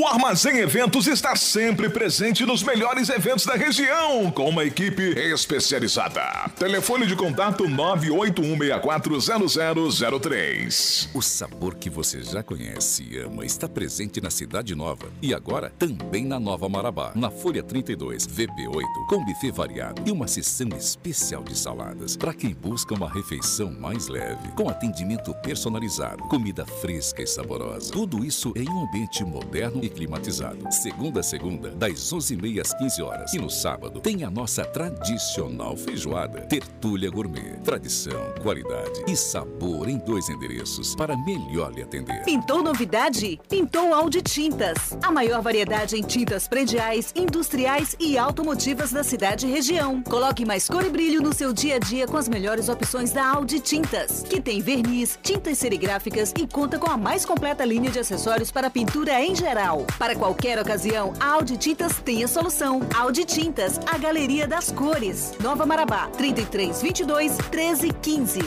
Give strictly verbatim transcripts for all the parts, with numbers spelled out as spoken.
O Armazém Eventos está sempre presente nos melhores eventos da região, com uma equipe especializada. Telefone de contato nove oito um seis quatro zero zero zero três. O sabor que você já conhece e ama está presente na Cidade Nova e agora também na Nova Marabá, na Folha trinta e dois, V P oito, com buffet variado e uma seção especial de saladas para quem busca uma refeição mais leve, com atendimento personalizado, comida fresca e saborosa. Tudo isso em um ambiente moderno e climatizado. Segunda a segunda, das onze e meia às quinze horas. E no sábado, tem a nossa tradicional feijoada. Tertúlia Gourmet. Tradição, qualidade e sabor em dois endereços para melhor lhe atender. Pintou novidade? Pintou Audi Tintas. A maior variedade em tintas prediais, industriais e automotivas da cidade e região. Coloque mais cor e brilho no seu dia a dia com as melhores opções da Audi Tintas, que tem verniz, tintas serigráficas e conta com a mais completa linha de acessórios para pintura em geral. Para qualquer ocasião, a Audi Tintas tem a solução. Audi Tintas, a galeria das cores. Nova Marabá, trinta e três, vinte e dois, treze, quinze.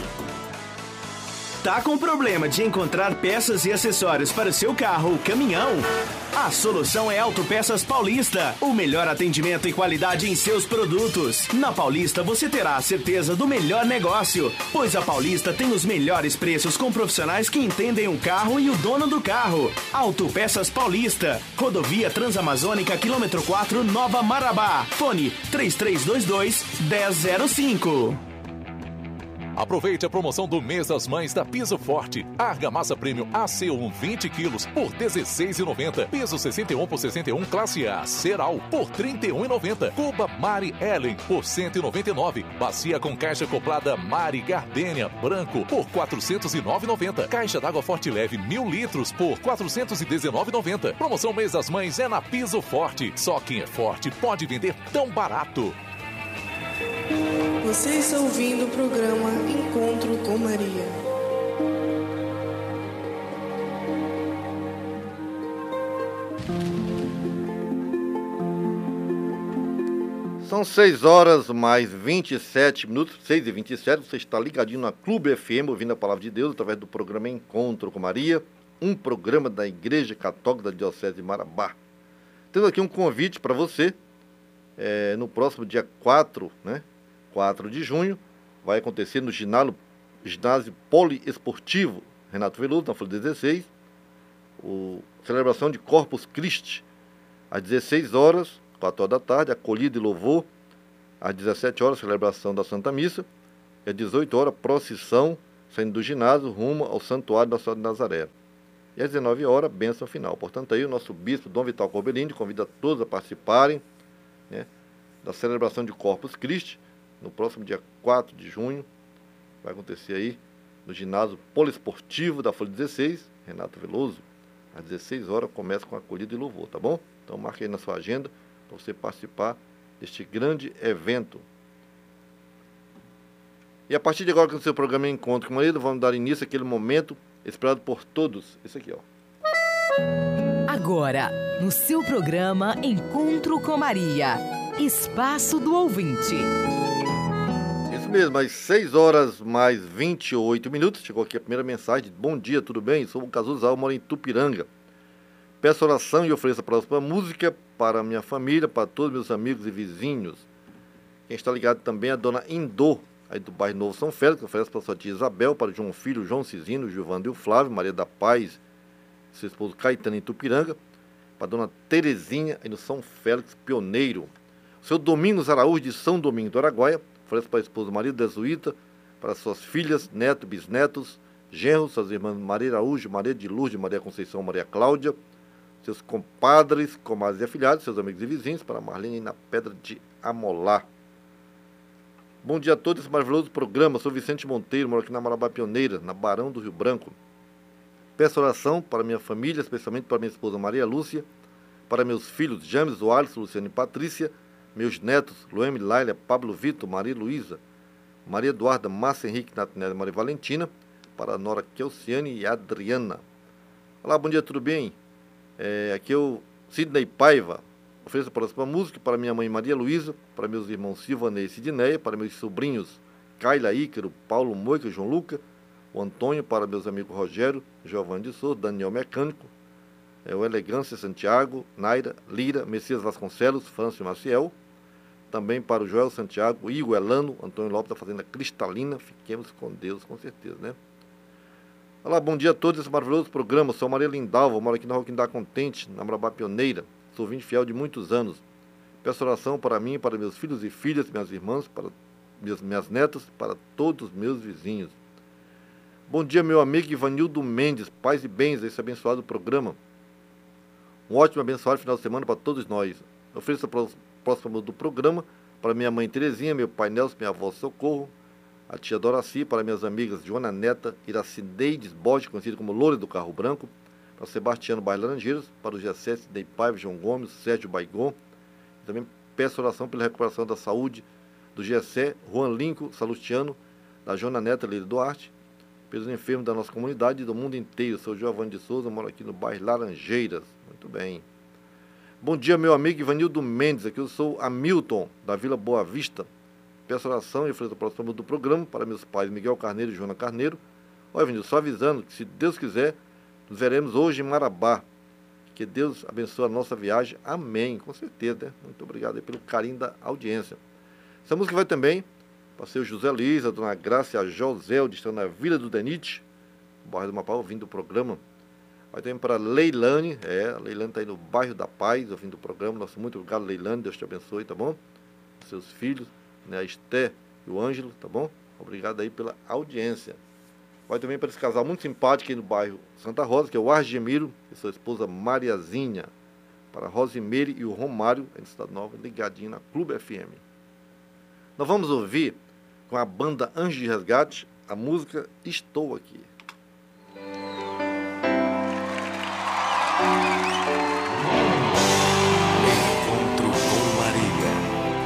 Tá com problema de encontrar peças e acessórios para o seu carro ou caminhão? A solução é Autopeças Paulista. O melhor atendimento e qualidade em seus produtos. Na Paulista você terá a certeza do melhor negócio, pois a Paulista tem os melhores preços com profissionais que entendem o carro e o dono do carro. Autopeças Paulista. Rodovia Transamazônica, quilômetro quatro, Nova Marabá. Fone três três dois dois, um zero zero cinco. Aproveite a promoção do mês das mães da Piso Forte. Argamassa Premium A C um vinte quilos por dezesseis reais e noventa centavos. Piso sessenta e um por sessenta e um classe A Ceral por trinta e um reais e noventa centavos. Cuba Mari Ellen por cento e noventa e nove reais. Bacia com caixa acoplada Mari Gardênia Branco por quatrocentos e nove reais e noventa centavos. Caixa d'água Forte Leve mil litros por quatrocentos e dezenove reais e noventa centavos. Promoção mês das mães é na Piso Forte. Só quem é forte pode vender tão barato. Você está ouvindo o programa Encontro com Maria. São seis horas mais vinte e sete minutos, seis e vinte e sete. Você está ligadinho na Clube F M, ouvindo a Palavra de Deus através do programa Encontro com Maria, um programa da Igreja Católica da Diocese de Marabá. Temos aqui um convite para você, é, no próximo dia quatro, né? quatro de junho, vai acontecer no ginásio, ginásio poliesportivo Renato Veloso, na Folha dezesseis, o, celebração de Corpus Christi, às dezesseis horas, quatro horas da tarde, acolhida e louvor, às dezessete horas, celebração da Santa Missa, e às dezoito horas, procissão, saindo do ginásio, rumo ao Santuário da Senhora de Nazaré. E às dezenove horas, bênção final. Portanto, aí o nosso bispo, Dom Vital Corbellini, convida todos a participarem, né, da celebração de Corpus Christi, no próximo dia quatro de junho, vai acontecer aí no ginásio poliesportivo da Folha dezesseis, Renato Veloso, às dezesseis horas, começa com acolhida e louvor, tá bom? Então marque aí na sua agenda para você participar deste grande evento. E a partir de agora, com o seu programa Encontro com Maria, vamos dar início àquele momento esperado por todos. Esse aqui, ó. Agora, no seu programa Encontro com Maria, Espaço do Ouvinte. Isso mesmo, às seis horas mais vinte e oito minutos, chegou aqui a primeira mensagem. Bom dia, tudo bem? Sou o Cazuzal, moro em Tupiranga. Peço oração e ofereço a próxima música para minha família, para todos meus amigos e vizinhos. Quem está ligado também é a dona Indô, aí do bairro Novo São Félix, que oferece para sua tia Isabel, para o João Filho, João Cisino, Gilvando e o Flávio, Maria da Paz, seu esposo Caetano em Tupiranga, para a dona Terezinha, aí no São Félix, Pioneiro. O seu Domingos Araújo, de São Domingo do Araguaia, oferece para a esposa Maria Desuíta, para suas filhas, netos, bisnetos, genros, suas irmãs Maria Araújo, Maria de Lourdes, Maria Conceição, Maria Cláudia, seus compadres, comadres e afilhados, seus amigos e vizinhos, para Marlene na Pedra de Amolá. Bom dia a todos, esse maravilhoso programa. Sou Vicente Monteiro, moro aqui na Marabá Pioneira, na Barão do Rio Branco. Peço oração para minha família, especialmente para minha esposa Maria Lúcia, para meus filhos James, Alisson, Luciano e Patrícia, meus netos, Lueme, Laila, Pablo Vitor, Maria Luísa, Maria Eduarda, Márcia Henrique, Natinela e Maria Valentina, para a nora Kelciane e Adriana. Olá, bom dia, tudo bem? É, aqui é o Sidney Paiva. Ofereço a próxima música para minha mãe Maria Luísa, para meus irmãos Silvanei e Sidneia, para meus sobrinhos Kaila Ícaro, Paulo Moica e João Luca, o Antônio, para meus amigos Rogério, Giovanni de Souza, Daniel Mecânico, é o Elegância Santiago, Naira, Lira, Messias Vasconcelos, Francio Maciel. Também para o Joel Santiago, Igor Elano, Antônio Lopes da Fazenda Cristalina. Fiquemos com Deus, com certeza, né? Olá, bom dia a todos, esse maravilhoso programa. Sou Maria Lindalva, moro aqui na Roquindá Contente, na Marabá Pioneira. Sou ouvinte fiel de muitos anos. Peço oração para mim, para meus filhos e filhas, minhas irmãs, para minhas, minhas netas, para todos os meus vizinhos. Bom dia, meu amigo Ivanildo Mendes, paz e bens, esse abençoado programa. Um ótimo abençoado final de semana para todos nós. Ofereço a próxima do programa para minha mãe Terezinha, meu pai Nelson, minha avó Socorro, a tia Doraci, para minhas amigas Joana Neta, Iracineides Borges, conhecida como Loura do Carro Branco, para Sebastiano Bairro Laranjeiras, para o G sete, Ney Paiva, João Gomes, Sérgio Baigon. Também peço oração pela recuperação da saúde do G S E, Juan Lincoln, Salustiano, da Joana Neta, Lira Duarte, pelos enfermos da nossa comunidade e do mundo inteiro. Sou Giovanni de Souza, moro aqui no bairro Laranjeiras. Muito bem. Bom dia, meu amigo Ivanildo Mendes, aqui eu sou Hamilton, da Vila Boa Vista. Peço oração e ofereço o próximo do programa para meus pais Miguel Carneiro e Joana Carneiro. Olha, Ivanildo, só avisando que se Deus quiser, nos veremos hoje em Marabá. Que Deus abençoe a nossa viagem. Amém, com certeza, né? Muito obrigado aí pelo carinho da audiência. Essa música vai também para o seu José Luiz, a dona Graça e a José, que estão na Vila do Denite, no bairro do Mapau, ouvindo o programa. Vai também para Leilane, é, a Leilane está aí no bairro da Paz, ouvindo o programa. Nosso muito obrigado, Leilane, Deus te abençoe, tá bom? Seus filhos, né, a Esté e o Ângelo, tá bom? Obrigado aí pela audiência. Vai também para esse casal muito simpático aí no bairro Santa Rosa, que é o Argemiro e sua esposa Mariazinha. Para a Rosimeire e o Romário, aí de Cidade Nova, ligadinho na Clube F M. Nós vamos ouvir com a banda Anjo de Resgate a música Estou Aqui.